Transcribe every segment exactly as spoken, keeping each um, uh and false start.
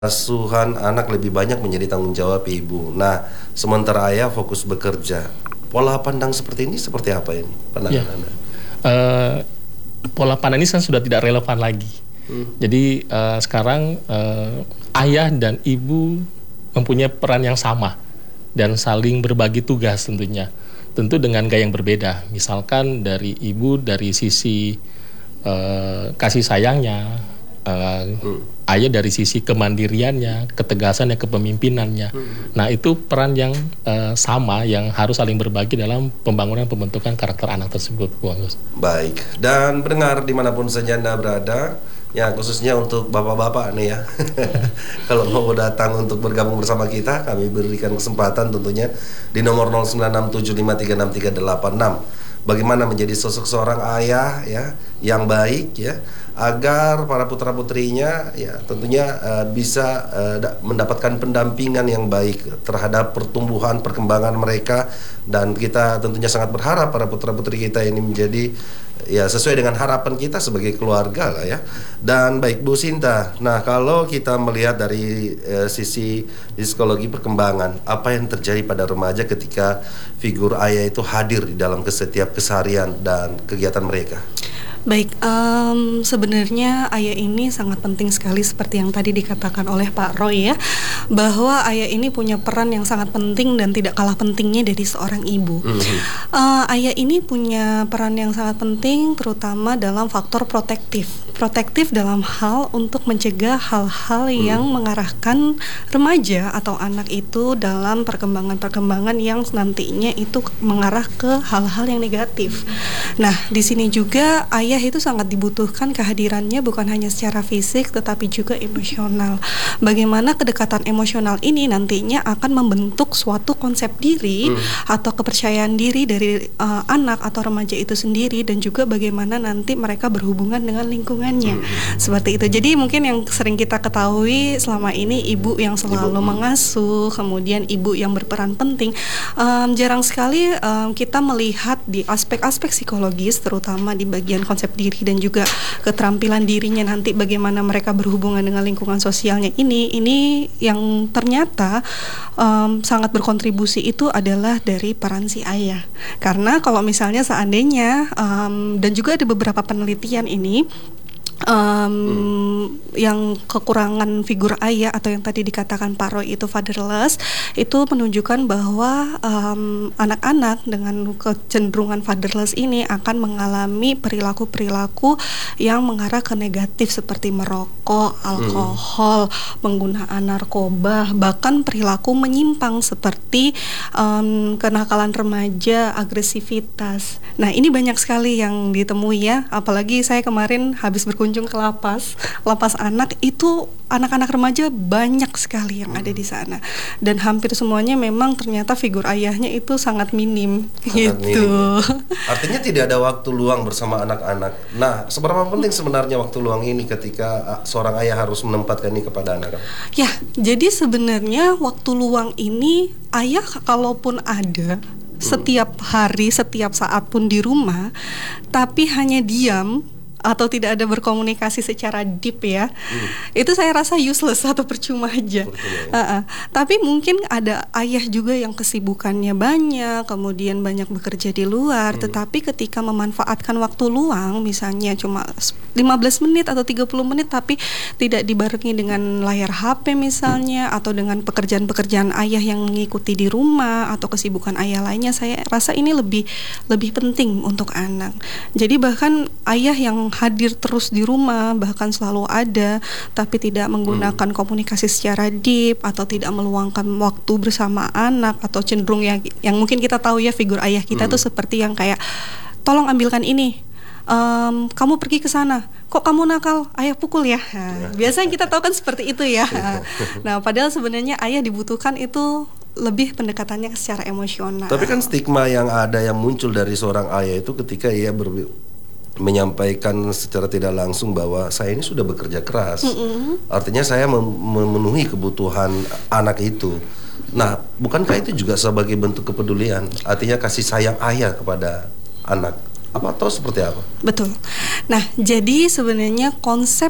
asuhan anak lebih banyak menjadi tanggung jawab ibu. Nah, sementara ayah fokus bekerja. Pola pandang seperti ini seperti apa ini pandangan ya. Anda? Uh, pola pandang ini kan sudah tidak relevan lagi. Hmm. Jadi uh, sekarang uh, ayah dan ibu mempunyai peran yang sama dan saling berbagi tugas tentunya. Tentu dengan gaya yang berbeda. Misalkan dari ibu dari sisi uh, kasih sayangnya, uh, hmm. ayah dari sisi kemandiriannya, ketegasannya, kepemimpinannya. Hmm. Nah, itu peran yang uh, sama yang harus saling berbagi dalam pembangunan pembentukan karakter anak tersebut, Bu Agus. Baik, dan pendengar dimanapun saja Anda berada, ya khususnya untuk bapak-bapak nih ya, kalau mau datang untuk bergabung bersama kita, kami berikan kesempatan tentunya di nomor nol sembilan enam tujuh lima tiga enam tiga delapan enam. Bagaimana menjadi sosok seorang ayah ya yang baik ya, agar para putra putrinya ya tentunya uh, bisa uh, mendapatkan pendampingan yang baik terhadap pertumbuhan perkembangan mereka, dan kita tentunya sangat berharap para putra putri kita ini menjadi ya sesuai dengan harapan kita sebagai keluarga lah ya. Dan baik Bu Sinta, nah kalau kita melihat dari uh, sisi psikologi perkembangan, apa yang terjadi pada remaja ketika figur ayah itu hadir di dalam setiap keseharian dan kegiatan mereka? Baik, um, sebenarnya ayah ini sangat penting sekali seperti yang tadi dikatakan oleh Pak Roy ya, bahwa ayah ini punya peran yang sangat penting dan tidak kalah pentingnya dari seorang ibu. Mm-hmm. uh, Ayah ini punya peran yang sangat penting terutama dalam faktor protektif, protektif dalam hal untuk mencegah hal-hal mm. yang mengarahkan remaja atau anak itu dalam perkembangan-perkembangan yang nantinya itu mengarah ke hal-hal yang negatif. Nah, di sini juga ayah Ayah itu sangat dibutuhkan kehadirannya bukan hanya secara fisik tetapi juga emosional. Bagaimana kedekatan emosional ini nantinya akan membentuk suatu konsep diri hmm. atau kepercayaan diri dari uh, anak atau remaja itu sendiri, dan juga bagaimana nanti mereka berhubungan dengan lingkungannya. Hmm. Seperti itu. Jadi mungkin yang sering kita ketahui selama ini ibu yang selalu ibu. mengasuh, kemudian ibu yang berperan penting. Um, jarang sekali um, kita melihat di aspek-aspek psikologis terutama di bagian konsep konsep diri dan juga keterampilan dirinya nanti bagaimana mereka berhubungan dengan lingkungan sosialnya ini ini yang ternyata um, sangat berkontribusi itu adalah dari peran si ayah. Karena kalau misalnya seandainya um, dan juga ada beberapa penelitian ini Um, hmm. yang kekurangan figur ayah atau yang tadi dikatakan Pak Roy itu fatherless, itu menunjukkan bahwa um, anak-anak dengan kecenderungan fatherless ini akan mengalami perilaku-perilaku yang mengarah ke negatif seperti merokok, alkohol, hmm. penggunaan narkoba, bahkan perilaku menyimpang seperti um, kenakalan remaja, agresivitas. Nah, ini banyak sekali yang ditemui ya, apalagi saya kemarin habis berkunjung ke lapas, lapas anak itu anak-anak remaja banyak sekali yang ada di sana, dan hampir semuanya memang ternyata figur ayahnya itu sangat minim, sangat gitu. Minim. Artinya tidak ada waktu luang bersama anak-anak. Nah, seberapa penting sebenarnya waktu luang ini ketika seorang ayah harus menempatkan ini kepada anak? Ya, jadi sebenarnya waktu luang ini ayah kalaupun ada setiap hari, setiap saat pun di rumah, tapi hanya diam atau tidak ada berkomunikasi secara deep ya, hmm. itu saya rasa useless atau percuma aja. Percuma, ya. uh-uh. Tapi mungkin ada ayah juga yang kesibukannya banyak, kemudian banyak bekerja di luar, hmm. tetapi ketika memanfaatkan waktu luang, misalnya cuma lima belas menit atau tiga puluh menit, tapi tidak dibarengi dengan layar H P misalnya, hmm. atau dengan pekerjaan-pekerjaan ayah yang mengikuti di rumah atau kesibukan ayah lainnya, saya rasa ini lebih lebih penting untuk anak. Jadi bahkan ayah yang hadir terus di rumah, bahkan selalu ada, tapi tidak menggunakan hmm. komunikasi secara deep atau tidak meluangkan waktu bersama anak, atau cenderung yang yang mungkin kita tahu ya figur ayah kita hmm. tuh seperti yang kayak tolong ambilkan ini, um, kamu pergi ke sana, kok kamu nakal, ayah pukul ya. Nah, biasanya kita tahu kan seperti itu ya. Nah, padahal sebenarnya ayah dibutuhkan itu lebih pendekatannya secara emosional. Tapi kan stigma yang ada yang muncul dari seorang ayah itu ketika ia ber menyampaikan secara tidak langsung bahwa saya ini sudah bekerja keras, mm-hmm. artinya saya mem- memenuhi kebutuhan anak itu. Nah, bukankah itu juga sebagai bentuk kepedulian, artinya kasih sayang ayah kepada anak, apa atau seperti apa? Betul. Nah, jadi sebenarnya konsep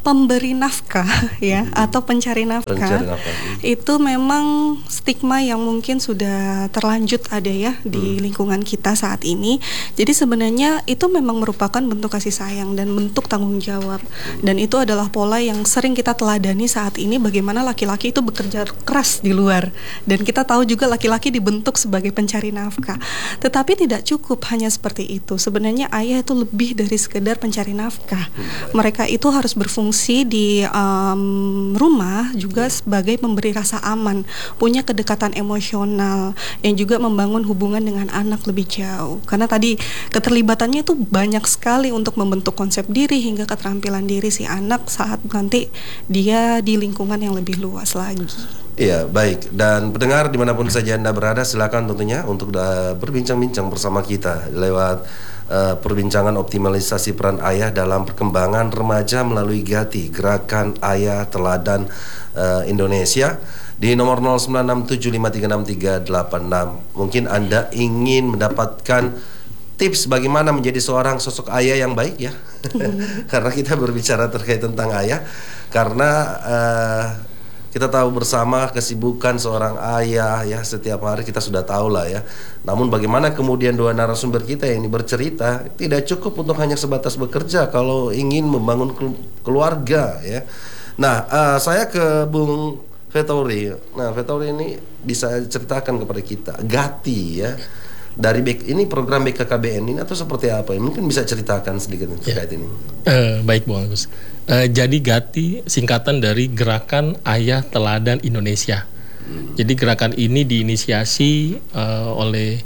pemberi nafkah ya, hmm. atau pencari nafkah, pencari nafkah. Hmm. itu memang stigma yang mungkin sudah terlanjut ada ya di hmm. lingkungan kita saat ini. Jadi sebenarnya itu memang merupakan bentuk kasih sayang dan bentuk tanggung jawab, hmm. dan itu adalah pola yang sering kita teladani saat ini, bagaimana laki-laki itu bekerja keras di luar, dan kita tahu juga laki-laki dibentuk sebagai pencari nafkah. Tetapi tidak cukup hanya seperti itu. Sebenarnya ayah itu lebih dari sekedar pencari nafkah. Hmm. Mereka itu harus berfungsi di um, rumah juga sebagai pemberi rasa aman, punya kedekatan emosional, yang juga membangun hubungan dengan anak lebih jauh. Karena tadi keterlibatannya itu banyak sekali untuk membentuk konsep diri hingga keterampilan diri si anak saat nanti dia di lingkungan yang lebih luas lagi. Iya, baik. Dan pendengar dimanapun saja Anda berada, silakan tentunya untuk uh, berbincang-bincang bersama kita lewat uh, perbincangan optimalisasi peran ayah dalam perkembangan remaja melalui GATI, Gerakan Ayah Teladan uh, Indonesia, di nomor nol sembilan enam tujuh lima tiga enam tiga delapan enam. Mungkin Anda ingin mendapatkan tips bagaimana menjadi seorang sosok ayah yang baik ya. Karena kita berbicara terkait tentang ayah, karena uh, kita tahu bersama kesibukan seorang ayah ya, setiap hari kita sudah tahu lah ya. Namun bagaimana kemudian dua narasumber kita ini bercerita, tidak cukup untuk hanya sebatas bekerja kalau ingin membangun keluarga ya. Nah, uh, saya ke Bung Vettori. Nah, Vettori ini bisa ceritakan kepada kita GATI ya, dari B K, ini program B K K B N ini atau seperti apa? Mungkin bisa ceritakan sedikit terkait ya. ini. Uh, baik Bung Agus. Uh, jadi GATI singkatan dari Gerakan Ayah Teladan Indonesia. Hmm. Jadi gerakan ini diinisiasi uh, oleh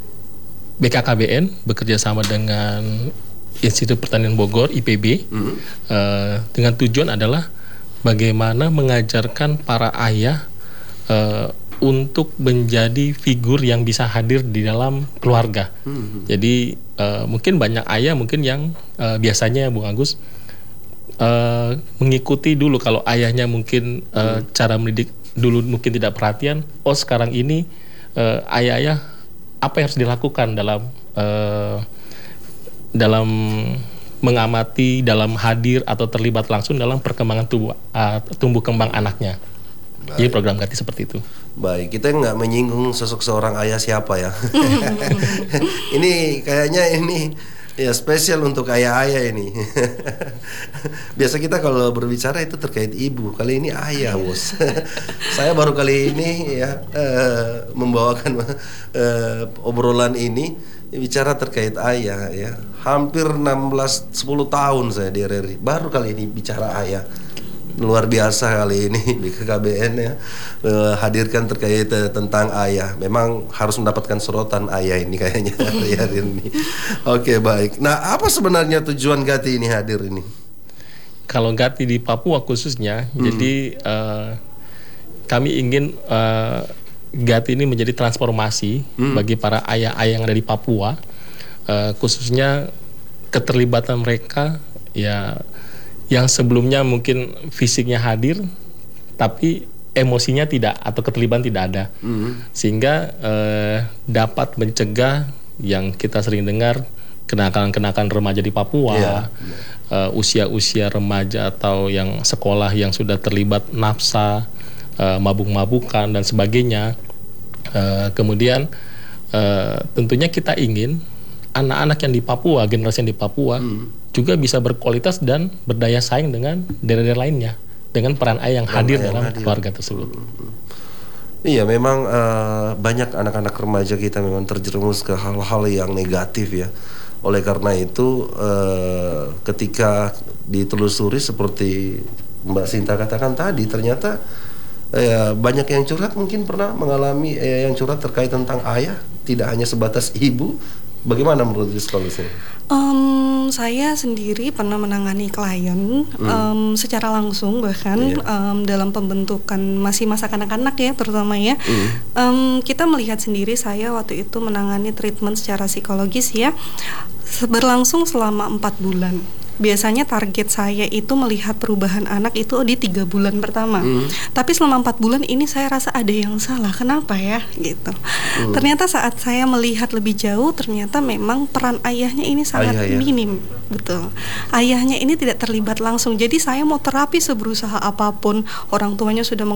B K K B N bekerja sama dengan Institut Pertanian Bogor I P B, hmm. uh, dengan tujuan adalah bagaimana mengajarkan para ayah uh, untuk menjadi figur yang bisa hadir di dalam keluarga. Hmm. Jadi uh, mungkin banyak ayah mungkin yang uh, biasanya Bung Agus Uh, mengikuti dulu, kalau ayahnya mungkin uh, hmm. cara mendidik dulu mungkin tidak perhatian. Oh sekarang ini uh, ayah-ayah apa yang harus dilakukan dalam uh, dalam mengamati, dalam hadir atau terlibat langsung dalam perkembangan tubuh uh, tumbuh kembang anaknya. Baik. Jadi program GATI seperti itu. Baik, kita nggak menyinggung sosok seorang ayah siapa ya. Ini kayaknya ini ya spesial untuk ayah-ayah ini. Biasa kita kalau berbicara itu terkait ibu, kali ini ayah, bos. Saya baru kali ini ya uh, membawakan uh, obrolan ini bicara terkait ayah ya. Hampir enam belas sepuluh tahun saya di R R I, baru kali ini bicara ayah. Luar biasa kali ini B K K B N ya, uh, hadirkan terkait uh, tentang ayah. Memang harus mendapatkan sorotan ayah ini kayaknya hari ini. Oke, baik. Nah, apa sebenarnya tujuan GATI ini hadir ini? Kalau GATI di Papua khususnya, hmm. jadi uh, kami ingin uh, GATI ini menjadi transformasi hmm. bagi para ayah-ayah yang ada di Papua, uh, khususnya keterlibatan mereka ya, yang sebelumnya mungkin fisiknya hadir tapi emosinya tidak atau keterlibatan tidak ada, mm-hmm. sehingga eh, dapat mencegah yang kita sering dengar kenakalan-kenakalan remaja di Papua, yeah, yeah. Uh, usia-usia remaja atau yang sekolah yang sudah terlibat nafsa, uh, mabuk-mabukan dan sebagainya. Uh, kemudian uh, tentunya kita ingin anak-anak yang di Papua, generasi yang di Papua mm. juga bisa berkualitas dan berdaya saing dengan daerah-daerah lainnya dengan peran ayah yang hadir dalam hadir. keluarga tersebut. Iya, memang uh, banyak anak-anak remaja kita memang terjerumus ke hal-hal yang negatif ya. Oleh karena itu uh, ketika ditelusuri seperti Mbak Sinta katakan tadi, ternyata uh, banyak yang curhat mungkin pernah mengalami uh, yang curhat terkait tentang ayah, tidak hanya sebatas ibu. Bagaimana menurut psikologisnya? Um, saya sendiri pernah menangani klien hmm. um, secara langsung bahkan yeah. um, dalam pembentukan masih masa kanak-kanak ya terutama ya. Hmm. Um, kita melihat sendiri, saya waktu itu menangani treatment secara psikologis ya berlangsung selama empat bulan. biasanya target saya itu melihat perubahan anak itu di tiga bulan pertama. Hmm. Tapi selama empat bulan ini saya rasa ada yang salah. Kenapa ya? Gitu. Hmm. Ternyata saat saya melihat lebih jauh, ternyata memang peran ayahnya ini sangat Ayah, ya. minim, betul. Ayahnya ini tidak terlibat langsung. Jadi saya mau terapi seberusaha apapun, orang tuanya sudah